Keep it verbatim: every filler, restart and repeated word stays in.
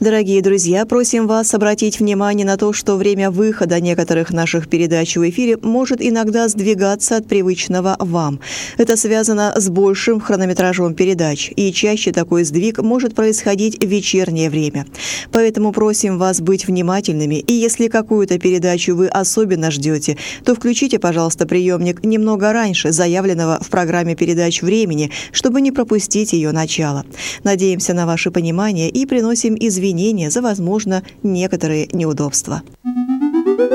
Дорогие друзья, просим вас обратить внимание на то, что время выхода некоторых наших передач в эфире может иногда сдвигаться от привычного вам. Это связано с большим хронометражом передач, и чаще такой сдвиг может происходить в вечернее время. Поэтому просим вас быть внимательными, и если какую-то передачу вы особенно ждете, то включите, пожалуйста, приемник немного раньше заявленного в программе передач времени, чтобы не пропустить ее начало. Надеемся на ваше понимание и приносим извинения за, возможно, некоторые неудобства.